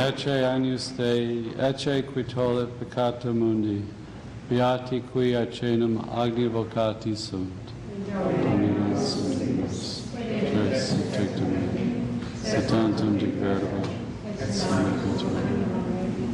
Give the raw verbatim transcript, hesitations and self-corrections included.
ecce agnus Dei, ecce qui tollit peccata mundi, beati qui acenum agni vocati sunt. Dominus Dominus, Jus tectum, se tantum de verbo, et sine cultura.